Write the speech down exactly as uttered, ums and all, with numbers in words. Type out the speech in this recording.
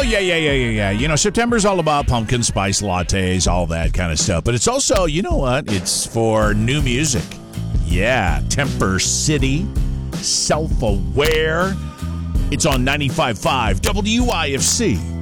yeah, yeah, yeah, yeah, yeah. You know, September's all about pumpkin spice lattes, all that kind of stuff. But it's also, you know what? It's for new music. Yeah, Temper City, Self-Aware. It's on ninety-five point five W I F C.